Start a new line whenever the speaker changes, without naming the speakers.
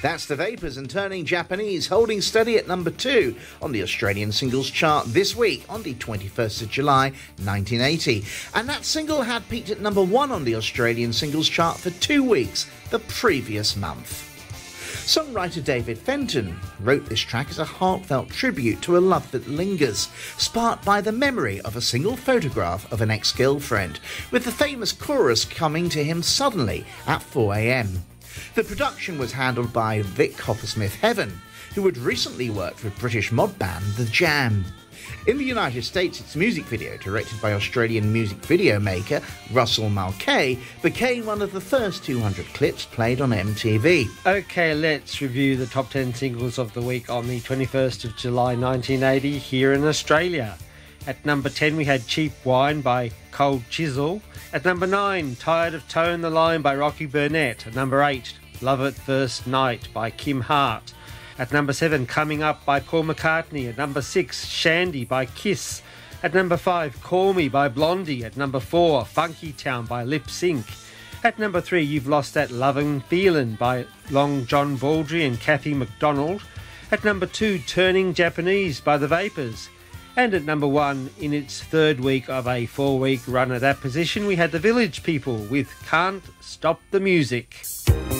That's The Vapors and Turning Japanese, holding steady at number 2 on the Australian singles chart this week on the 21st of July 1980. And that single had peaked at number 1 on the Australian singles chart for 2 weeks the previous month. Songwriter David Fenton wrote this track as a heartfelt tribute to a love that lingers, sparked by the memory of a single photograph of an ex-girlfriend, with the famous chorus coming to him suddenly at 4 a.m. The production was handled by Vic Coppersmith Heaven, who had recently worked with British mod band The Jam. In the United States, its music video, directed by Australian music video maker Russell Mulcahy, became one of the first 200 clips played on MTV.
OK, let's review the top 10 singles of the week on the 21st of July 1980 here in Australia. At number 10 we had Cheap Wine by Cold Chisel. At number 9, Tired of Towing the Line by Rocky Burnett. At number 8, Love at First Night by Kim Hart. At number 7, Coming Up by Paul McCartney. At number 6, Shandy by Kiss. At number 5, Call Me by Blondie. At number 4, Funky Town by Lip Sync. At number 3, You've Lost That Lovin' Feelin' by Long John Baldry and Kathy McDonald. At number 2, Turning Japanese by The Vapors. And at number 1, in its third week of a 4-week run at that position, we had The Village People with Can't Stop the Music.